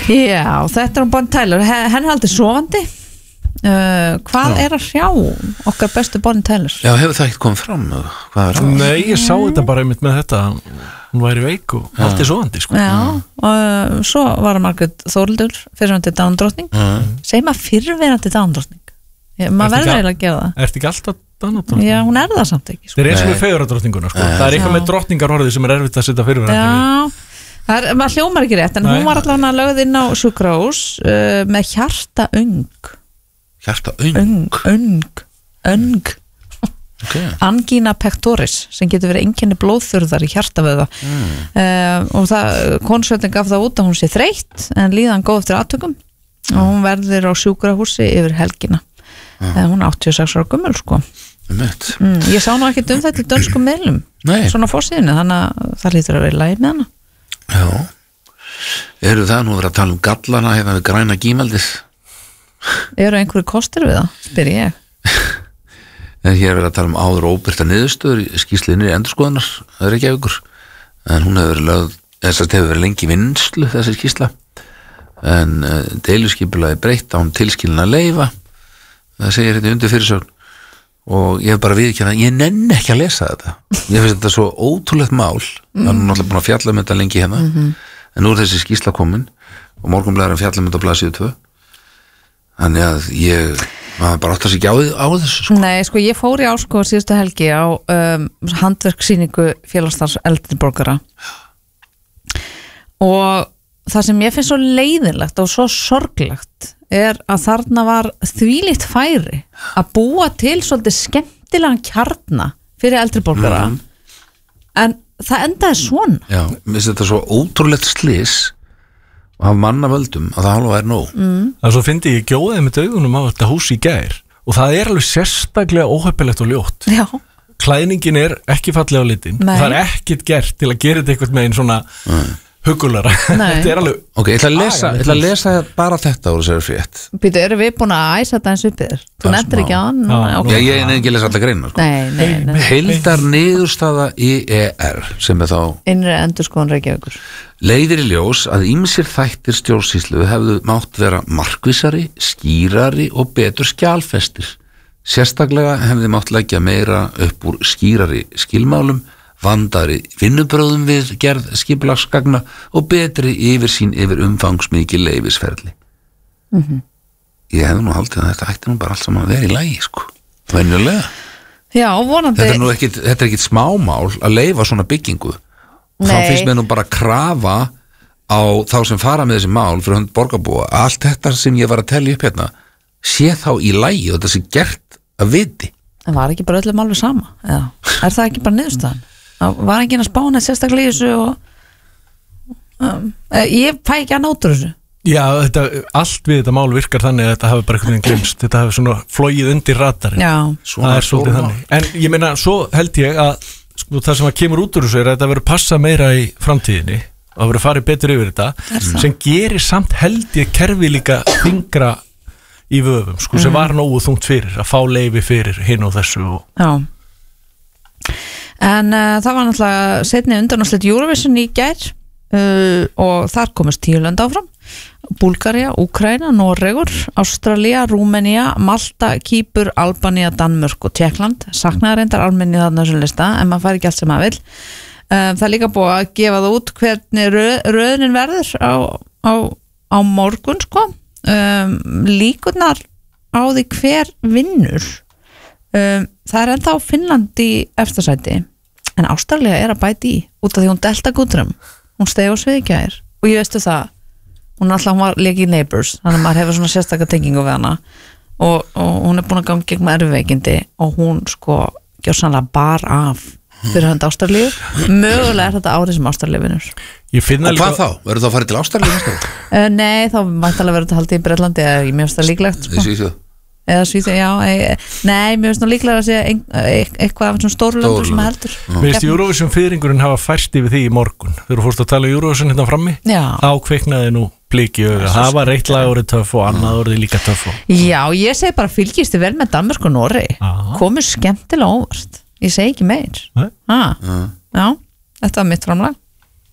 Já, þetta Bonnie Tyler, henni haldið sofandi. Hvað að hrjá okkar bestu Bonnie Tyler? Já, hefur það ekkert komið fram? Nei, ég sá þetta bara einmitt með þetta. Hún væri veik og haldið sofandi, sko. Já, og svo var Margrét Þórhildur, fyrrverandi dánadrottning. Segir maður fyrrverandi dánadrottning? Maður verður eiginlega að gera það. Ertu ekki alltaf dánadrottning? Já, hún það samt ekki. Það eins og með fegurðardrottninguna, sko. Það eitthvað með drottningarorðið sem erfitt að setja fyrrverandi. Já, maður hljómar ekki rétt, en hún var allavega lögð inn á sjúkrahús með hjartaöng. Öng. Angina pectoris sem getur verið einkenni blóðþurrðar í hjartavöða og konsultin gaf það út að hún sé þreytt en líðan góð eftir attökum og hún verður á sjúkrahúsi yfir helgina hún er 86 ára gömul sko. Ég sá nú ekkert þetta í dönskum miðlum svona fórsíðinu þannig að það lítur að vera í lagi með hana. Já, eru það nú verið að tala gallana hérna við græna gímaldis? Eru einhverju kostir við það, spyr ég. En hér er verið að tala áður og óbirta niðurstöður í skýrslinni endurskoðunar, það er ekki af ykkur, en hún hefur verið lögð, þess að hefur verið lengi vinnslu þessi skýrsla, en deiluskipulagi breytt á hún tilskilin að leyfa, það segir hérna undir fyrirsögn, og ég hef bara viðurkennt að ég nenni ekki að lesa þetta. Ég finnst þetta svo ótrúlegt mál, það er náttúrulega búin að fjalla um þetta lengi hérna, en nú er þessi skýrsla komin, og morgunblaðurinn að fjalla um þetta á blaðsíðu 2. Þannig að maður bara átt að sig ekki á þessu sko. Nei, sko ég fór í Árskóg síðustu helgi á handverksýningu Félagsstarfs eldri borgara og það sem ég finnst svo leiðinlegt og svo sorglegt er að þarna var þvílíkt færi að búa til svolítið skemmtilegan kjarna fyrir eldri borgara en það endaði svona. Já, mér finnst þetta svo ótrúlegt slys og af mannavöldum að það hálfa nóg. Það svo fyndi ég gjóðið með augunum á þetta hús í gær og það er alveg sérstaklega óheppilegt og ljótt. Já. Klæðningin er ekki fallega á litin. Það er ekkert gert til að gera þetta eitthvað með einn svona hugulara. Þetta er alveg... Ok, ég ætla að lesa bara þetta úr þessari frétt. Býtu, erum við búin að æsa þetta eins uppið þér? Þú nefndir ekki án? Já, ég er ekki að lesa alltaf greina. Nei. Heildar niðurstaða IER sem er þá... Innri endurskoðun Reykjavíkur. Leiðir í ljós að ýmsir þættir stjórnsýslu hefðu mátt vera markvissari, skýrari og betur skjalfestir. Sérstaklega hefði mátt leggja meira upp úr skýrari skilmálum, vandari vinnubröðum við gerð skipulagsgagna og betri yfirsýn yfir umfangsmikil leyfisferli. Ég hefði nú haldið að þetta ætti nú bara allt saman að vera í lagi, sko. Venjulega. Já, vonandi. Þetta er ekkit smámál að leyfa svona byggingu. Og þá finnst mér nú bara krafa á þá sem fara með þessi mál fyrir hönd borgarbúa. Allt þetta sem ég var að telja upp hérna sé þá í lagi og þetta sé gert að viti. En var ekki bara öllum alveg sama? Eða? Er það ekki bara niðurstaðan? Var ekki að spána sérstaklega í þessu og ég fæ ekki að nátur þessu. Já, allt við þetta mál virkar þannig að þetta hafi bara einhvern veginn glimst. Þetta hafi svona flogið undir radarinn. Já. Það er svolítið þannig. En ég meina, svo held ég að sko, það sem að kemur út úr þessu er að þetta verður passa meira í framtíðinni og það verður farið betur yfir þetta sem gerir samt held ég kerfi líka þyngra í vöfum, sko, sem var nógu þungt fyrir að fá leyfi fyrir hinn og þessu og... Já. En það var náttúrulega seinni undanúrslit Eurovision í gær og þar komast 10 lönd áfram. Búlgaría, Úkraína, Noregur, Ástralía, Rúmenía, Malta, Kýpur, Albanía, Danmörk og Tékkland. Saknaði reyndar Armenía þarna þessum lista en maður fær ekki allt sem maður vill. Það er líka búið að gefa það út hvernig röðunin verður á morgun, sko. Líkurnar á því hver vinnur það er ennþá Finnland í efsta sæti en Ástralía er að bæta í út af því hún Delta Goodrum hún steig á sviði í gær og ég veistu það hún var leik í Neighbours þannig að maður hefur svona sérstakka tengingu við hana og hún er búin að ganga gegn með erfiðveikindi og hún sko gjörsamlega bar af fyrir hönd Ástralíu mögulega er þetta árið sem Ástralíu vinnur. Og hvað þá? Verður það að fara til Ástralíu? Nei, þá mætti alveg verið að halda í Bretlandi eða ég mér finnst það líklegt sko. Eða Svíþjóð, já, nei, mér finnst nú líklega að segja eitthvað af svona stórlöndur sem heldur. Mér finnst Eurovision fiðringurinn hafa færst yfir því í morgun. Þegar þú fórst að tala Eurovision hérna frammi, þá kviknaði nú bliki í auga. Það var eitt lag orðið töff og annað orðið líka töff. Já, ég segi bara fylgistu vel með Danmörk og Noregi. Komur skemmtilega óvart. Ég segi ekki meir. Já, þetta var mitt framlag.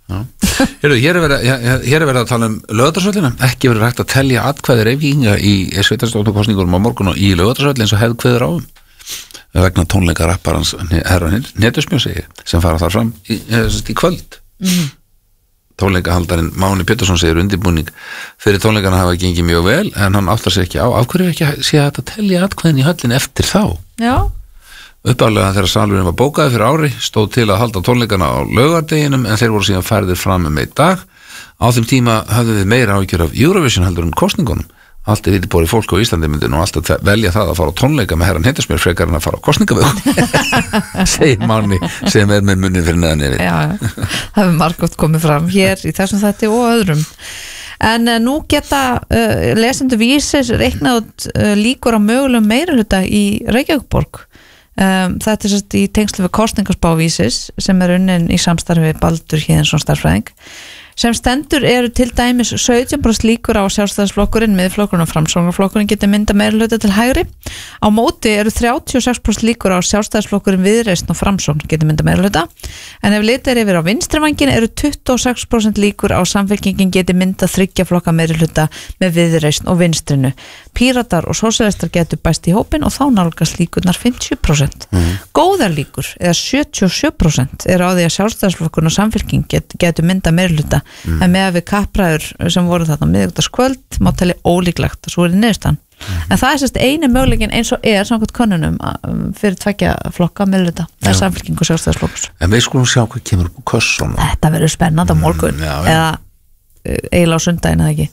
Heyrðu, hér er verið að tala um Laugardalsvöllina, ekki verið hægt að telja atkvæði Reykvíkinga í sveitarstjórnarkosningunum á morgun og í Laugardalsvöllin eins og hefð kveður á vegna tónleika rapparans herra Netusmjö sem fara þar fram í kvöld. Tónleikahaldarinn Máni Pétursson segir undirbúning fyrir tónleikana hafa gengið mjög vel en hann áttar sig ekki á hverju ekki sé að telja atkvæðin í höllin eftir þá. Já. Uppálega þegar salurinn var bókaði fyrir ári stóð til að halda tónleikana á laugardeginum en þeir voru síðan færðir fram einn dag. Á þeim tíma höfðu við meira áhyggjur af Eurovision heldur en kosningunum. Allt er vitibóri fólk á Íslandi myndi nú alltaf velja það að fara á tónleika með herran Netusmjör frekar en að fara á kosningavöku segir Máni sem með munnin fyrir neðan yfir. Já, það hefur margótt komið fram hér í þessum þætti og öðrum. En nú geta lesendur Vísis reiknað út líkur á mögulegum meirihluta í Reykjavíkurborg. Þetta er sérst í tengslu við kosningaspá Vísis sem unnin í samstarfi við Baldur Héðinsson stærðfræðing. Sem stendur eru til dæmis 17% líkur á Sjálfstæðisflokkurinn, Miðflokkurinn og Framsóknarflokkurinn geti mynda meirihluta til hægri. Á móti eru 36% líkur á Sjálfstæðisflokkurinn, Viðreisn og Framsókn geti mynda meirihluta. En ef litið er yfir á vinstrivanginn eru 26% líkur á Samfylkingin geti mynda 3 flokka meirihluta með Viðreisn og vinstrinu. Píratar og sósíalistar getur bæst í hópinn og þá nálgast líkurnar 50%. Góðar líkur, eða 77% eru á því að Sjálfstæðisflokkurinn og Samfylking getur mynda meirihluta. En með að við kappræður sem voru þarna miðvikudagskvöld má telja ólíklegt að svo er niðurstaðan. En það er sérst eini möguleikin eins og samkvæmt könnunum fyrir 2 flokka meirihluta, það er Samfylking og Sjálfstæðisflokkur. En við skulum sjá hvað kemur upp úr kössunum. Þetta verður spennandi á morgun eða eiginlega á sundaginn eða ekki.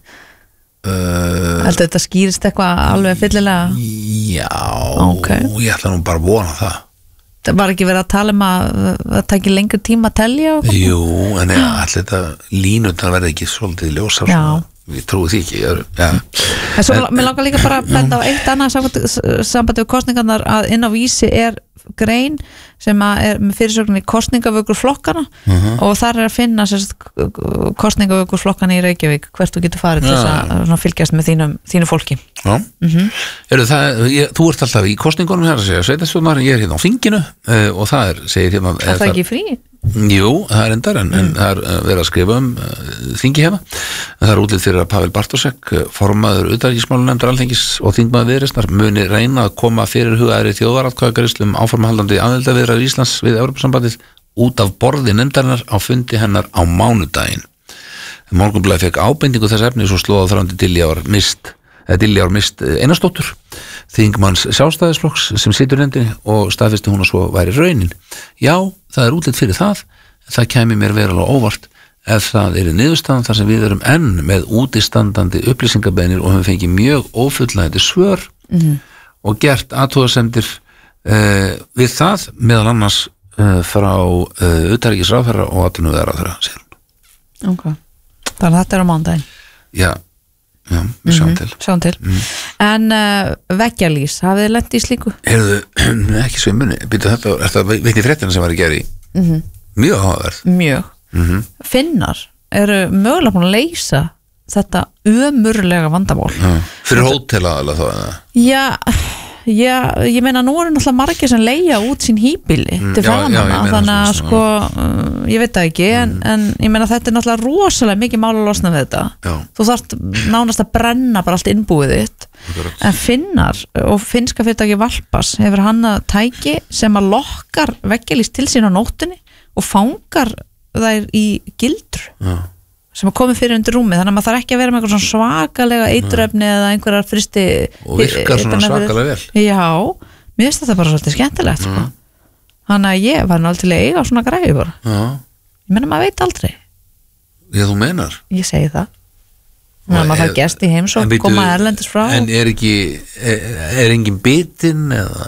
Heldur þetta skýrist eitthvað alveg fyllilega? Já, ég ætla nú bara að vona það. Það var ekki verið að tala að það tæki lengur tíma að telja? Jú, en allir þetta línutnar verði ekki svolítið ljósar. Ég trúi því ekki. En svo mér langar líka bara að benda á eitt annað sambandi við kosningarnar að inn á Vísi er grein sem er með fyrirsögninni kosningavökur flokkana og þar er að finna kosningavökur flokkana í Reykjavík hvert þú getur farið til þess að fylgjast með þínu fólki. Já. Þú ert alltaf í kosningunum hér að segja sveitarstjórnar, ég er hérna á þinginu og það segir hérna Er það ekki frí? Jú, það er endar en það er verið að skrifa þingi hérna. Það er útlit fyrir að Pavel Bartósek formaður utanríkismálanefndar Alþingis og þingmaður Viðreisnar muni reyna að koma fyrir hugaðri þjóðaratkvæðagreiðslu áformahaldandi aðildarviðræður Íslands við Evrópusambandið út af borði nefndarinnar á fundi hennar á mánudaginn. Morgunblaðið fekk ábendingu þess efnis og slóða þrandi Diljár Mist Einarsdóttur þingmanns Sjálfstæðisflokks sem situr nefndinni og staðfesti hún að svo væri raunin. Já, það er útlit fyrir það kæmi mér verulega óvart ef það er niðurstaðan þar sem við erum enn með útistandandi upplýsingabeinir og höfum fengið mjög ófullnægjandi svör og gert athugasemdir við það meðal annars frá utanríkisráðherra og atvinnuvegaráðherra, segir hún. Ok, þannig að þetta er á mánudaginn. Já, við sjáum til. En veggjalís, hafið þið lent í slíku? Heyrðu, ekki svo í munni þetta veitni fréttina sem var í geri mjög áhugaverð. Mjög. Finnar eru mögulega búin að leysa þetta ömurlega vandamál. Fyrir hótelaðalega þá? Já, ég meina nú eru náttúrulega margir sem leigja út sín híbýli til ferðamanna, þannig að sko ég veit það ekki, en ég meina þetta er náttúrulega rosalega mikið mál að losna við þetta. Þú þarft nánast að brenna bara allt innbúið þitt. En Finnar og finnska fyrirtæki Valpas hefur hannað tæki sem að lokkar veggjalís til sín á nóttunni og fangar þær í gildru sem er komið fyrir undir rúmið, þannig að maður þarf ekki að vera með eitthvað svona svakalega eiturefni eða einhverjar fristi og virkar svona svakalega vel. Já, mér finnst þetta bara svolítið skemmtilegt sko. Þannig að ég var náttúrulega til að eiga svona græði bara. Ég meina maður veit aldrei. Já, þú meinar? Ég segi það. Þannig að maður þarf gest í heimsókn, koma erlendis frá. En er engin bitin eða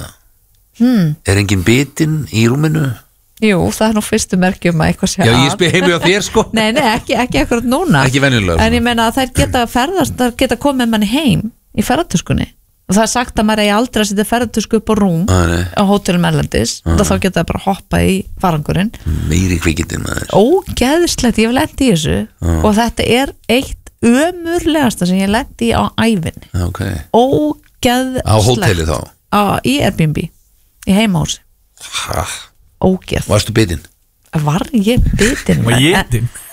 er engin bitin í rúminu? Jú, það er nú fyrstu merkjum að eitthvað sé Já, ég spyr heimi á þér sko. Nei, ekki akkurat núna. Ekki venjulega. En ég meina að þær geta ferðast, þær geta komið manni heim í ferðartöskunni. Og það er sagt að maður eigi aldrei að setja ferðartösku upp á rúm á hótelum erlendis. Þá geta það bara hoppa í farangurinn. Meiri kvikindin maður. Ógeðslegt, ég hef lent í þessu. Og þetta er eitt ömurlegasta sem ég lent í á ævinni. Okay. Ógeðslegt. Á hóteli þá? Í Airbnb, í heimahúsi. Ógeð. Varstu bitin? Var ég bitin? Var ég bitin?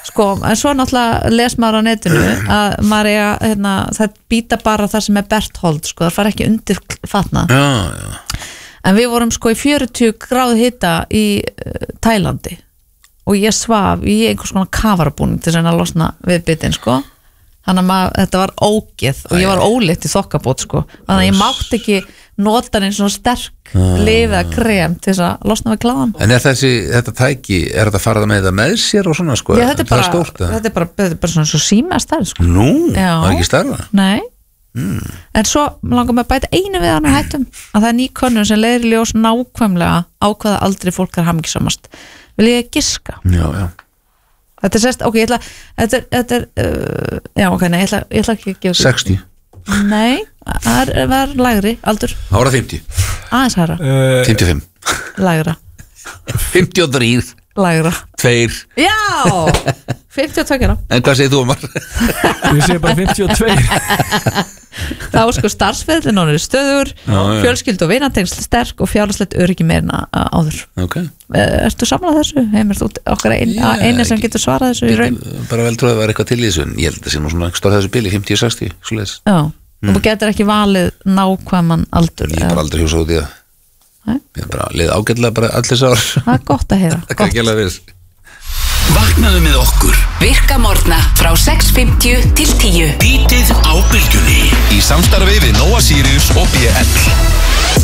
Sko, en svo náttúrulega les maður á netinu að maður það býta bara það sem Berthold, sko, það fara ekki undir fatnað. En við vorum sko í 40 gráðu hita í Tælandi og ég svaf í einhvers konar kafarabúning til að losna við bitin, sko. Þannig að þetta var ógeð og ég var ólétt í þokkabót, sko. Þannig að ég mátti ekki nota einn svona sterk lyf eða krem til þess að losna við kláðan. En þetta tæki, þetta farað með það með sér og svona, sko? Já, þetta er bara svona svo símastærð, sko. Nú, það er ekki stærða? Nei. En svo langar mig að bæta einu við hann og hættum að það er ný könnun sem leiðir í ljós nákvæmlega á hvaða aldri fólk er hamingjusamast. Vil ég giska? Já. Þetta er sérst, ok, þetta er já, ok, nei, ég ætla ekki að gefa 60? Nei, það er lægri aldur. Ára 50? Aðeins hæra 55? Lægra 53? Lægra 2? Já, 52 ára. En hvað segir þú, Omar? Ég segi bara 52. Þá sko starfsferðin hún er stöður, fjölskyldu og vinatengsl sterk og fjárhagslegt öryggi meira áður. Ertu samlað þessu? Heimir þú okkar eini sem getur svarað þessu í raun? Bara vel trúið að það var eitthvað til í þessu, en ég held að það sé nú svona stóð þessu bili 50-60, svoleiðis. Já, þú getur ekki valið nákvæman aldur. Ég bara aldrei hjósa út í það. Ég bara leið ágætlega bara allir þess ár. Það er gott að heyra. Það ekki alveg við. Vaknaðu með okkur. Virka morgna frá 6:50 til 10. Bítið á bylgjunni. Í samstarfi við Nóa Sirius og BL.